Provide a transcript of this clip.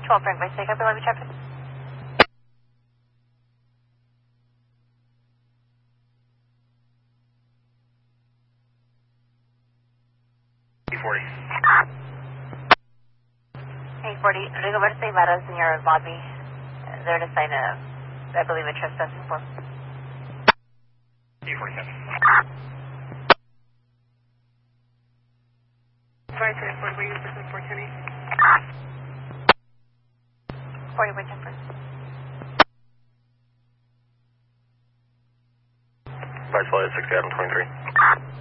12 Frank by State, copy, lobby traffic. E40. Hey, 40, Rigoberto Ibarra's in your lobby. They're to sign a, I believe, a trespassing form. E47. Sorry, 34, were you listening for 10-8? 40 by 10 first. Vice Flight 60 Adam 23.